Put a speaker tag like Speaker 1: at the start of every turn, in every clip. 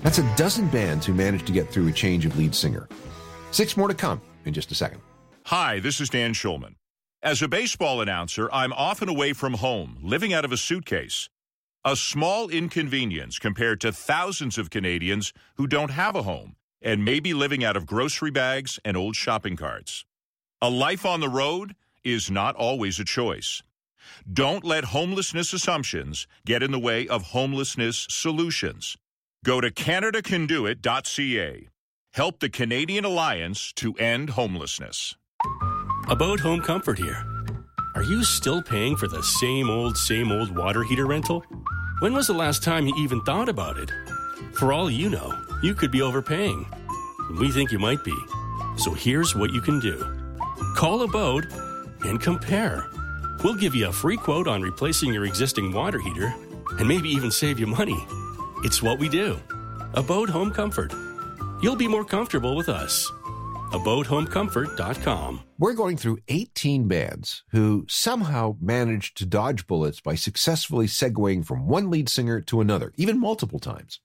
Speaker 1: That's a dozen bands who managed to get through a change of lead singer. 6 more to come in just a second.
Speaker 2: Hi, this is Dan Schulman. As a baseball announcer, I'm often away from home, living out of a suitcase. A small inconvenience compared to thousands of Canadians who don't have a home and may be living out of grocery bags and old shopping carts. A life on the road is not always a choice. Don't let homelessness assumptions get in the way of homelessness solutions. Go to CanadaCanDoIt.ca. Help the Canadian Alliance to end homelessness.
Speaker 3: About Home Comfort here. Are you still paying for the same old water heater rental? When was the last time you even thought about it? For all you know, you could be overpaying. We think you might be. So here's what you can do. Call Abode and compare. We'll give you a free quote on replacing your existing water heater and maybe even save you money. It's what we do. Abode Home Comfort. You'll be more comfortable with us. AbodeHomeComfort.com.
Speaker 1: We're going through 18 bands who somehow managed to dodge bullets by successfully segueing from one lead singer to another, even multiple times.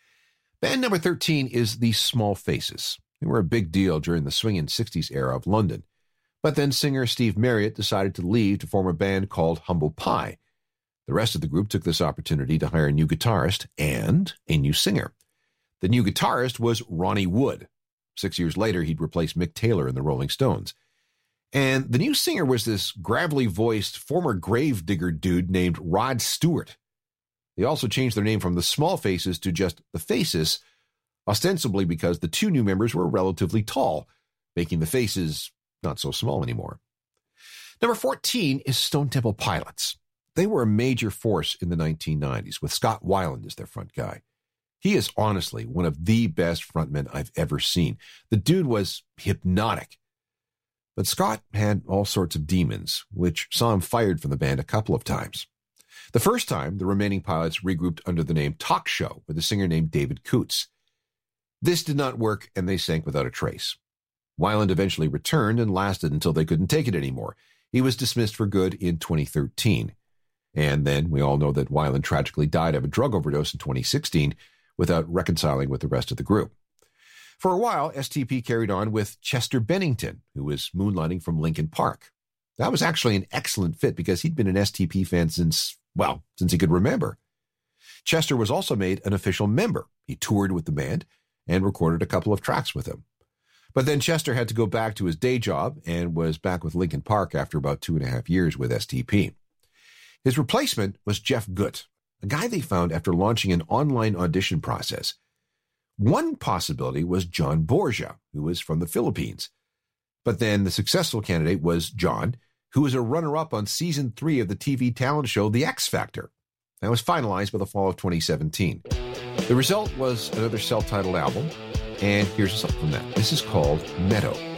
Speaker 1: Band number 13 is the Small Faces. They were a big deal during the swinging 60s era of London. But then singer Steve Marriott decided to leave to form a band called Humble Pie. The rest of the group took this opportunity to hire a new guitarist and a new singer. The new guitarist was Ronnie Wood. 6 years later, he'd replaced Mick Taylor in the Rolling Stones. And the new singer was this gravelly-voiced former gravedigger dude named Rod Stewart. They also changed their name from the Small Faces to just the Faces, ostensibly because the two new members were relatively tall, making the Faces not so small anymore. Number 14 is Stone Temple Pilots. They were a major force in the 1990s, with Scott Weiland as their front guy. He is honestly one of the best frontmen I've ever seen. The dude was hypnotic. But Scott had all sorts of demons, which saw him fired from the band a couple of times. The first time, the remaining pilots regrouped under the name Talk Show with a singer named David Coots. This did not work, and they sank without a trace. Weiland eventually returned and lasted until they couldn't take it anymore. He was dismissed for good in 2013. And then we all know that Weiland tragically died of a drug overdose in 2016 without reconciling with the rest of the group. For a while, STP carried on with Chester Bennington, who was moonlighting from Linkin Park. That was actually an excellent fit because he'd been an STP fan since he could remember. Chester was also made an official member. He toured with the band and recorded a couple of tracks with them. But then Chester had to go back to his day job and was back with Linkin Park after about 2.5 years with STP. His replacement was Jeff Gutt, a guy they found after launching an online audition process. One possibility was John Borgia, who was from the Philippines. But then the successful candidate was John, who was a runner-up on Season 3 of the TV talent show The X Factor. That was finalized by the fall of 2017. The result was another self-titled album, and here's a song from that. This is called Meadow.